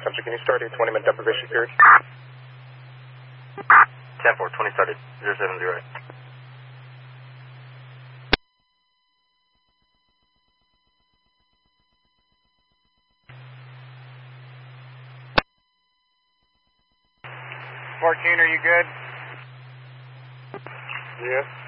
Subject, can you start a 20-minute deprivation period? 10-4, 20 started, 070. Are you good? Yes.